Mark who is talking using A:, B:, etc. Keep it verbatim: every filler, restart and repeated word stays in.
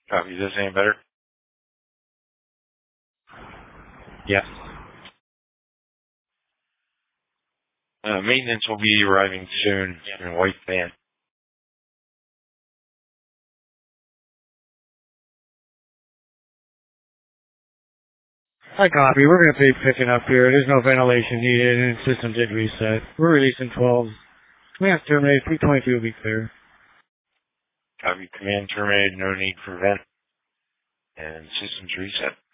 A: Copy. Is this any better?
B: Yes.
A: Uh, maintenance will be arriving soon in a white van.
B: I copy. We're going to be picking up here. There's no ventilation needed, and the system did reset. We're releasing twelve. Command terminated. three twenty-two will be clear.
A: Copy. Command terminated. No need for vent. And systems reset.